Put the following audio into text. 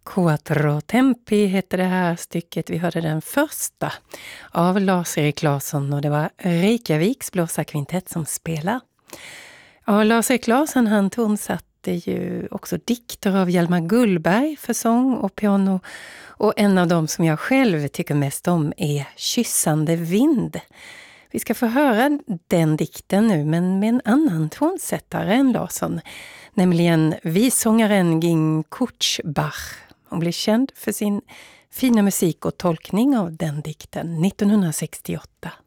Quattro Tempi heter det här stycket. Vi hörde den första av Lars-Erik Larsson och det var Reykjaviks blåsarkvintett som spelar. Ja, Lars-Erik Larsson han tonsatte ju också dikter av Hjalmar Gullberg för sång och piano. Och en av dem som jag själv tycker mest om är Kyssande vind. Vi ska få höra den dikten nu men med en annan tonsättare än Larsson. Nämligen vissångaren Ging Kurzbach. Hon blev känd för sin fina musik och tolkning av den dikten 1968.